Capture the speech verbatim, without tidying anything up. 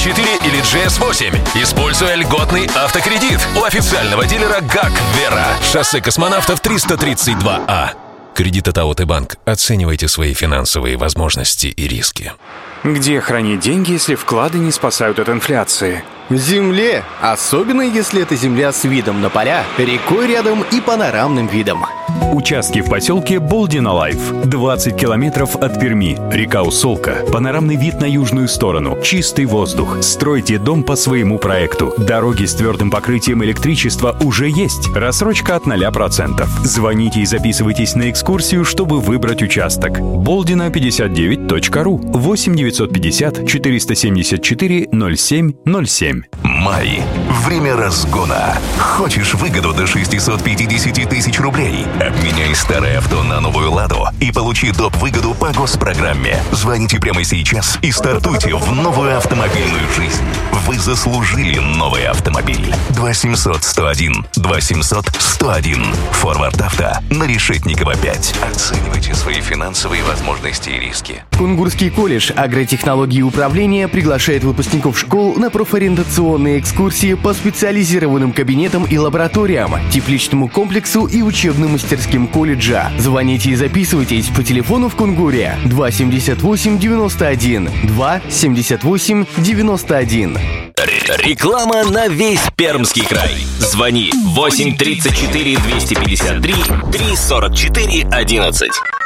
четыре или джей эс восемь. Используя льготный автокредит у официального дилера ГАК «Вера». Шоссе Космонавтов триста тридцать два А. Кредит от АОТ Банк. Оценивайте свои финансовые возможности и риски. Где хранить деньги, если вклады не спасают от инфляции? В земле, особенно если это земля с видом на поля, рекой рядом и панорамным видом. Участки в поселке Болдина-Лайф. двадцать километров от Перми. Река Усолка. Панорамный вид на южную сторону. Чистый воздух. Стройте дом по своему проекту. Дороги с твердым покрытием электричества уже есть. Рассрочка от ноля процентов. Звоните и записывайтесь на экскурсию, чтобы выбрать участок. болдина пятьдесят девять точка ру. восемь девятьсот пятьдесят четыреста семьдесят четыре ноль семь ноль семь. Май. Время разгона. Хочешь выгоду до шестьсот пятьдесят тысяч рублей? Обменяй старое авто на новую «Ладу» и получи доп-выгоду по госпрограмме. Звоните прямо сейчас и стартуйте в новую автомобильную жизнь. Вы заслужили новый автомобиль. два семьсот сто один два семьсот сто один. Форвард Авто на Решетникова пять. Оценивайте свои финансовые возможности и риски. Кунгурский колледж агротехнологии и управления приглашает выпускников школ на профориентационные экскурсии по специализированным кабинетам и лабораториям, тепличному комплексу и учебным мастерским колледжа. Звоните и записывайтесь по телефону в Кунгуре два семьдесят восемь девяносто один два семьдесят восемь девяносто один. Реклама на весь Пермский край. Звони восемь тридцать четыре двести пятьдесят три три сорок четыре одиннадцать.